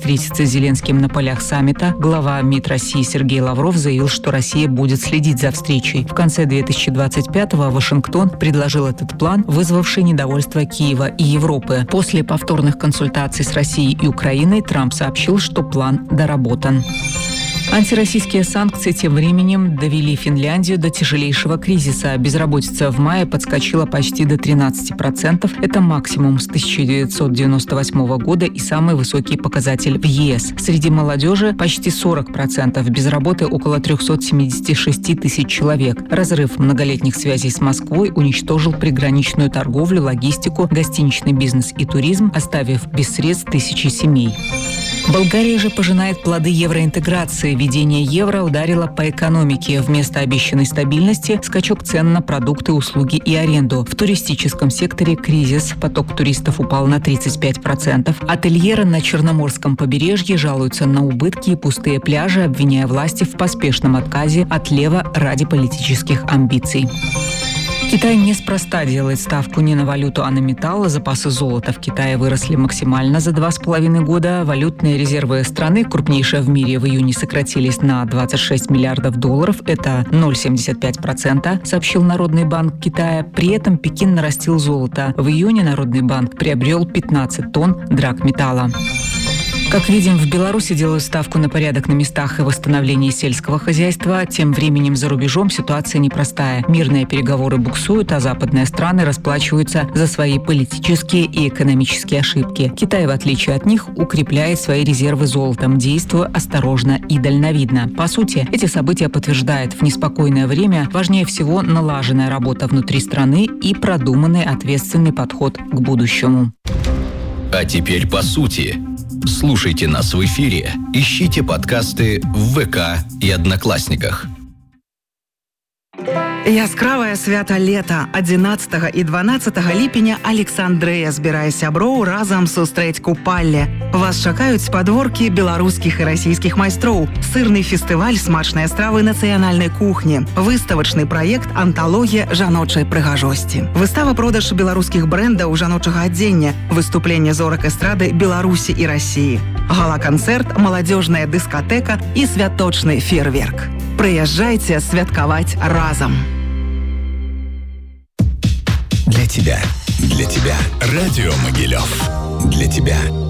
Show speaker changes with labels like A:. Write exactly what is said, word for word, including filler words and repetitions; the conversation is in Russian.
A: встретиться с Зеленским на полях саммита, глава МИД России Сергей Лавров заявил, что Россия будет следить за встречей. В конце две тысячи двадцать пятого Вашингтон предложил этот план, вызвавший недовольство Киева и Европы. После повторных консультаций с Россией и Украиной Трамп сообщил, что план доработан. Антироссийские санкции тем временем довели Финляндию до тяжелейшего кризиса. Безработица в мае подскочила почти до тринадцати процентов. Это максимум с тысяча девятьсот девяносто восьмого года и самый высокий показатель в ЕС. Среди молодежи почти сорок процентов, без работы около триста семьдесят шесть тысяч человек. Разрыв многолетних связей с Москвой уничтожил приграничную торговлю, логистику, гостиничный бизнес и туризм, оставив без средств тысячи семей. Болгария же пожинает плоды евроинтеграции. Введение евро ударило по экономике. Вместо обещанной стабильности – скачок цен на продукты, услуги и аренду. В туристическом секторе кризис. Поток туристов упал на тридцать пять процентов. Ательеры на Черноморском побережье жалуются на убытки и пустые пляжи, обвиняя власти в поспешном отказе от лева ради политических амбиций. Китай неспроста делает ставку не на валюту, а на металл. Запасы золота в Китае выросли максимально за два с половиной года. Валютные резервы страны, крупнейшие в мире, в июне сократились на двадцать шесть миллиардов долларов. Это ноль целых семьдесят пять сотых процента, сообщил Народный банк Китая. При этом Пекин нарастил золото. В июне Народный банк приобрел пятнадцать тонн драгметалла. Как видим, в Беларуси делают ставку на порядок на местах и восстановление сельского хозяйства. Тем временем за рубежом ситуация непростая. Мирные переговоры буксуют, а западные страны расплачиваются за свои политические и экономические ошибки. Китай, в отличие от них, укрепляет свои резервы золотом, действуя осторожно и дальновидно. По сути, эти события подтверждают: в неспокойное время важнее всего налаженная работа внутри страны и продуманный ответственный подход к будущему.
B: А теперь по сути. Слушайте нас в эфире, ищите подкасты в ВК и Одноклассниках.
C: Яскравае свята лета. адзінаццатага і дванаццатага ліпеня Александрыя збірае сяброў разам сустрэць купалле. Вас чакаюць падворкі беларускіх і расійскіх майстроў, сырны фестываль, смачныя стравы нацыянальнай кухні, выставачны праект «Анталогія жаночай прыгажосці». Выстава-продаж беларускіх брэндаў жаночага адзення, выступленне зорак эстрады Беларусі і Расіі, гала-канцэрт, маладзёжная дыскатэка і святочны фейерверк. Прыязджайце святкаваць разам.
B: Для тебя, для тебя Радио Могилев. Для тебя